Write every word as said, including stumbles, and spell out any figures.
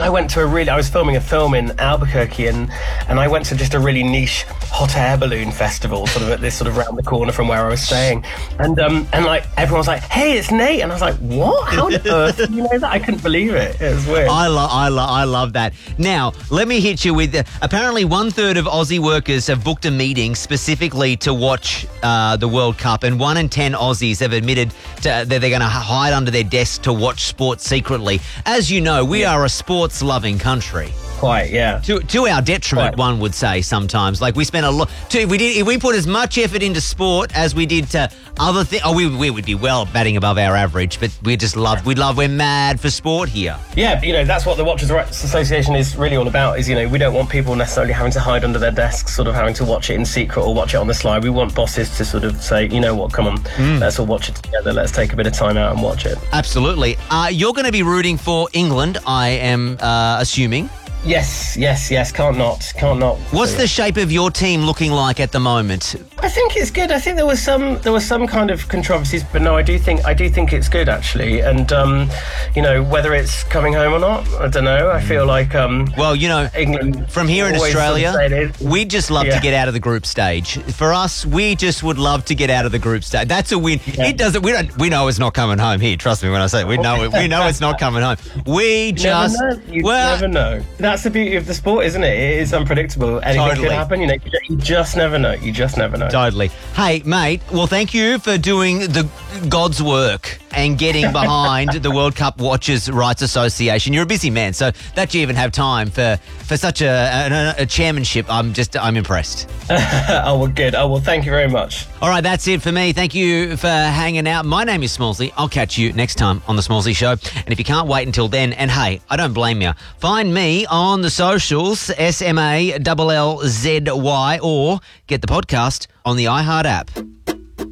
I went to a really, I was filming a film in Albuquerque, and, and I went to just a really niche hot air balloon festival, sort of at this sort of round the corner from where I was staying. And um, and like everyone was like, hey, it's Nate. And I was like, what? How on earth did you know that? I couldn't believe it. It was weird. I love, I love, I love that. Now, let me hit you with, uh, apparently one third of Aussie workers have booked a meeting specifically to watch uh, the World Cup, and one in ten Aussies have admitted to, uh, that they're going to hide under their desk to watch sports secretly. As you know, we are a sports-loving country. Quite, yeah. To to our detriment, Quite. one would say sometimes. Like we spent a lot. If we did, if we put as much effort into sport as we did to other things, oh, we we would be well batting above our average. But we just love, we love, we're mad for sport here. Yeah, but, you know, that's what the Watchers' Rights Association is really all about. Is, you know, we don't want people necessarily having to hide under their desks, sort of having to watch it in secret or watch it on the slide. We want bosses to sort of say, you know what, come on, mm. let's all watch it together. Let's take a bit of time out and watch it. Absolutely. Uh, you're going to be rooting for England, I am uh, assuming. Yes, yes, yes. Can't not. Can't not. What's the shape of your team looking like at the moment? I think it's good. I think there was some there was some kind of controversies, but no, I do think I do think it's good actually. And um, you know, whether it's coming home or not, I don't know. I feel like um, well, you know, England from here in Australia, sort of we just love yeah. to get out of the group stage. For us, we just would love to get out of the group stage. That's a win. Yeah. It doesn't. We don't. We know it's not coming home here. Trust me when I say it. We know it. We know it's not coming home. We you just never know. You well, never know. That's the beauty of the sport, isn't it? It is unpredictable. Anything Totally. could happen. You know, you just never know. You just never know. Totally. Hey, mate, well, thank you for doing the God's work and getting behind the World Cup Watchers' Rights Association. You're a busy man, so that you even have time for, for such a, a, a chairmanship, I'm just, I'm impressed. Oh, well, good. Oh, well, thank you very much. All right, that's it for me. Thank you for hanging out. My name is Smallsy. I'll catch you next time on The Smallsy Show. And if you can't wait until then, and hey, I don't blame you, find me on the socials, S M A L L Z Y, or get the podcast on the iHeart app.